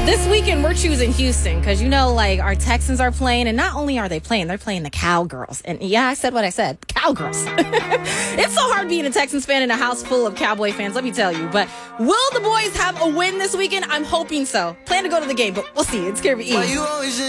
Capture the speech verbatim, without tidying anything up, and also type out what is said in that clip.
This weekend, we're choosing Houston because, you know, like, our Texans are playing, and not only are they playing, they're playing the Cowgirls. And yeah, I said what I said. Cowgirls. It's so hard being a Texans fan in a house full of Cowboy fans, let me tell you. But will the boys have a win this weekend? I'm hoping so. Plan to go to the game, but we'll see. It's Carrie E.